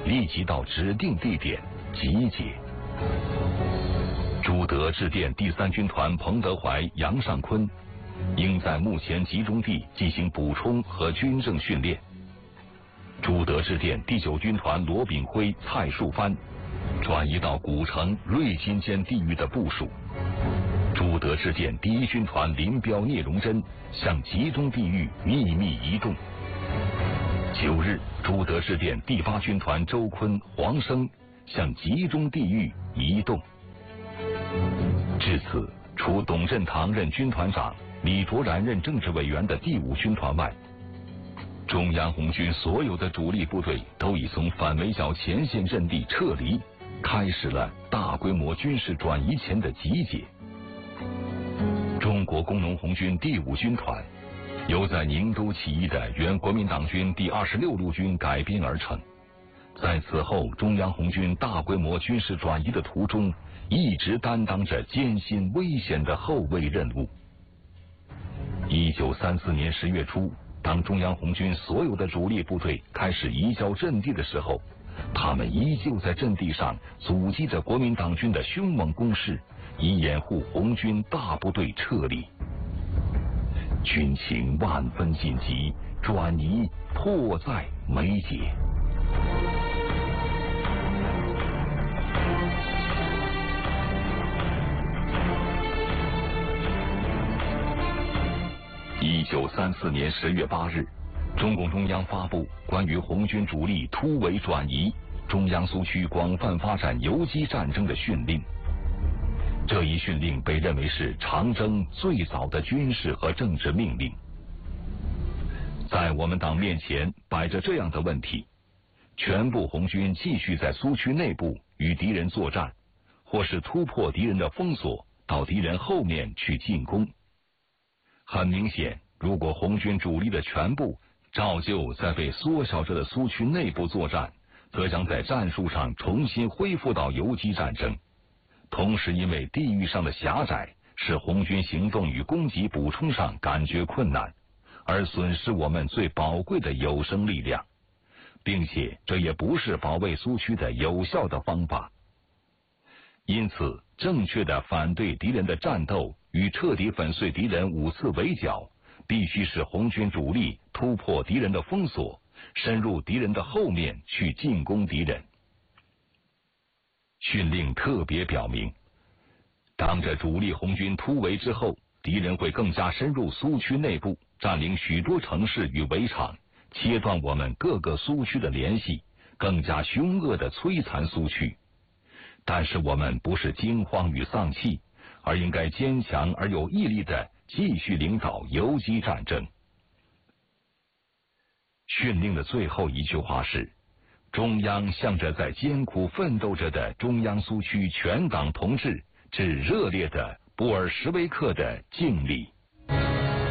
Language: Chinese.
立即到指定地点集结。朱德致电第3军团彭德怀、杨尚昆，应在目前集中地进行补充和军政训练。朱德致电第9军团罗炳辉、蔡树藩，转移到古城、瑞金间地域的部署。朱德致电第1军团林彪、聂荣臻，向集中地域秘密移动。9日，朱德致电第8军团周坤、黄生，向集中地域移动。至此，除董振堂任军团长、李卓然任政治委员的第5军团外，中央红军所有的主力部队都已从反围剿前线阵地撤离，开始了大规模军事转移前的集结。中国工农红军第5军团由在宁都起义的原国民党军第26路军改编而成，在此后中央红军大规模军事转移的途中，一直担当着艰辛危险的后卫任务。1934年10月初，当中央红军所有的主力部队开始移交阵地的时候，他们依旧在阵地上阻击着国民党军的凶猛攻势，以掩护红军大部队撤离。军情万分紧急，转移迫在眉睫。1934年10月8日，中共中央发布关于红军主力突围转移、中央苏区广泛发展游击战争的训令。这一训令被认为是长征最早的军事和政治命令。在我们党面前摆着这样的问题：全部红军继续在苏区内部与敌人作战，或是突破敌人的封锁，到敌人后面去进攻。很明显，如果红军主力的全部照旧在被缩小着的苏区内部作战，则将在战术上重新恢复到游击战争。同时，因为地域上的狭窄，使红军行动与攻击补充上感觉困难，而损失我们最宝贵的有生力量，并且这也不是保卫苏区的有效的方法。因此，正确的反对敌人的战斗与彻底粉碎敌人5次围剿，必须使红军主力突破敌人的封锁，深入敌人的后面去进攻敌人。训令特别表明，当着主力红军突围之后，敌人会更加深入苏区内部，占领许多城市与围场，切断我们各个苏区的联系，更加凶恶地摧残苏区。但是我们不是惊慌与丧气，而应该坚强而有毅力地继续领导游击战争。训令的最后一句话是：中央向着在艰苦奋斗着的中央苏区全党同志致热烈的布尔什维克的敬礼。